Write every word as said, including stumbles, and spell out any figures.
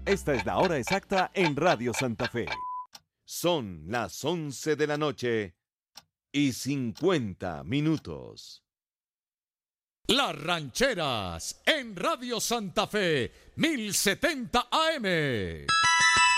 Esta es la hora exacta en Radio Santa Fe. Son las once de la noche y cincuenta minutos. Las Rancheras en Radio Santa Fe, mil setenta A M.